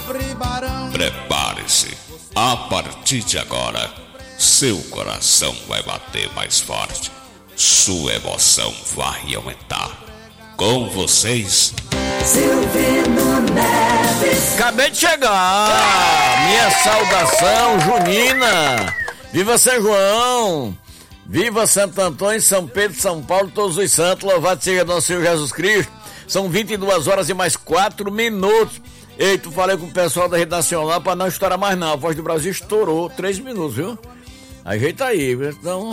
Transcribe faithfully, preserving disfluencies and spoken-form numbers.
Prepare-se, a partir de agora, seu coração vai bater mais forte, sua emoção vai aumentar. Com vocês, Silvino Neves. Acabei de chegar, minha saudação junina. Viva São João, viva Santo Antônio, São Pedro, São Paulo, todos os santos, louvado seja nosso Senhor Jesus Cristo. São vinte e duas horas e mais quatro minutos. Ei, tu falei com o pessoal da Rede Nacional para não estourar mais não, a Voz do Brasil estourou três minutos, viu? Ajeita aí, então...